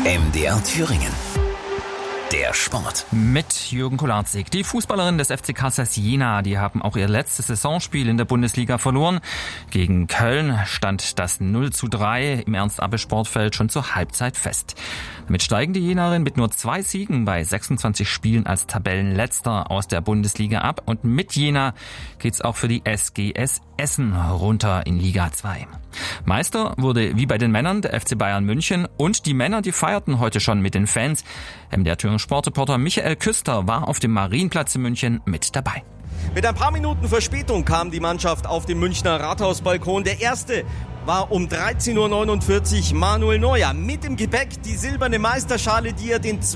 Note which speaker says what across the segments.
Speaker 1: MDR Thüringen. Der Sport.
Speaker 2: Mit Jürgen Kolarczyk. Die Fußballerinnen des FC Kassel Jena, die haben auch ihr letztes Saisonspiel in der Bundesliga verloren. Gegen Köln stand das 0:3 im Ernst-Abbe-Sportfeld schon zur Halbzeit fest. Damit steigen die Jenerinnen mit nur 2 Siegen bei 26 Spielen als Tabellenletzter aus der Bundesliga ab. Und mit Jena geht's auch für die SGS Essen runter in Liga 2. Meister wurde wie bei den Männern der FC Bayern München, und die Männer, die feierten heute schon mit den Fans. Der Thüringer Sportreporter Michael Küster war auf dem Marienplatz in München mit dabei.
Speaker 3: Mit ein paar Minuten Verspätung kam die Mannschaft auf den Münchner Rathausbalkon. Der erste war um 13:49 Uhr Manuel Neuer. Mit im Gepäck die silberne Meisterschale, die er den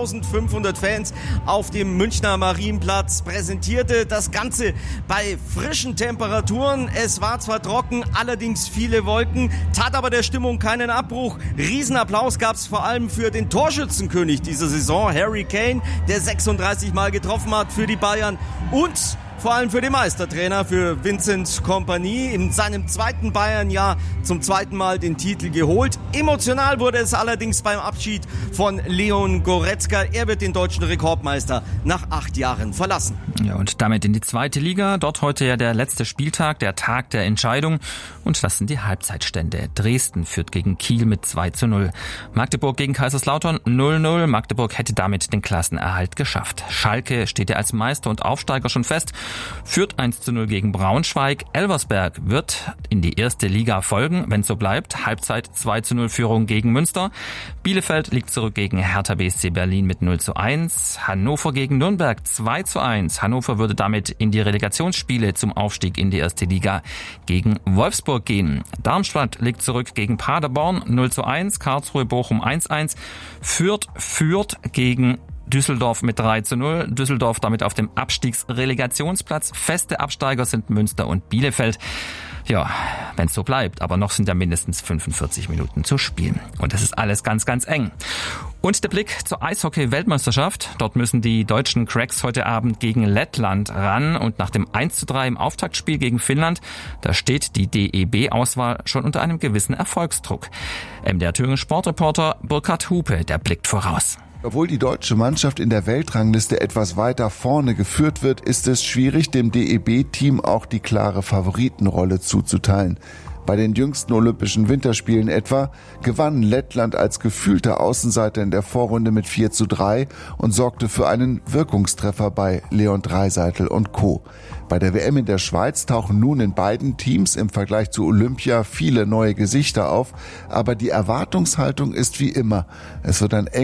Speaker 3: 12.500 Fans auf dem Münchner Marienplatz präsentierte. Das Ganze bei frischen Temperaturen. Es war zwar trocken, allerdings viele Wolken, tat aber der Stimmung keinen Abbruch. Riesenapplaus gab es vor allem für den Torschützenkönig dieser Saison, Harry Kane, der 36 Mal getroffen hat für die Bayern, und vor allem für den Meistertrainer, für Vincent Kompany, in seinem zweiten Bayern-Jahr zum zweiten Mal den Titel geholt. Emotional wurde es allerdings beim Abschied von Leon Goretzka. Er wird den deutschen Rekordmeister nach 8 Jahren verlassen.
Speaker 2: Ja, und damit in die zweite Liga. Dort heute ja der letzte Spieltag, der Tag der Entscheidung. Und das sind die Halbzeitstände. Dresden führt gegen Kiel mit 2:0. Magdeburg gegen Kaiserslautern 0:0. Magdeburg hätte damit den Klassenerhalt geschafft. Schalke steht ja als Meister und Aufsteiger schon fest. Führt 1:0 gegen Braunschweig. Elversberg wird in die erste Liga folgen, wenn es so bleibt. Halbzeit 2:0 Führung gegen Münster. Bielefeld liegt zurück gegen Hertha BSC Berlin mit 0:1. Hannover gegen Nürnberg 2:1. Hannover würde damit in die Relegationsspiele zum Aufstieg in die erste Liga gegen Wolfsburg gehen. Darmstadt liegt zurück gegen Paderborn 0:1. Karlsruhe Bochum 1:1. Fürth führt gegen Düsseldorf mit 3:0. Düsseldorf damit auf dem Abstiegsrelegationsplatz. Feste Absteiger sind Münster und Bielefeld. Ja, wenn es so bleibt. Aber noch sind ja mindestens 45 Minuten zu spielen. Und das ist alles ganz, ganz eng. Und der Blick zur Eishockey-Weltmeisterschaft. Dort müssen die deutschen Cracks heute Abend gegen Lettland ran. Und nach dem 1:3 im Auftaktspiel gegen Finnland, da steht die DEB-Auswahl schon unter einem gewissen Erfolgsdruck. Der Thüringer Sportreporter Burkhard Hupe, der blickt voraus.
Speaker 4: Obwohl die deutsche Mannschaft in der Weltrangliste etwas weiter vorne geführt wird, ist es schwierig, dem DEB-Team auch die klare Favoritenrolle zuzuteilen. Bei den jüngsten Olympischen Winterspielen etwa gewann Lettland als gefühlter Außenseiter in der Vorrunde mit 4:3 und sorgte für einen Wirkungstreffer bei Leon Draisaitl und Co. Bei der WM in der Schweiz tauchen nun in beiden Teams im Vergleich zu Olympia viele neue Gesichter auf, aber die Erwartungshaltung ist wie immer. Es wird ein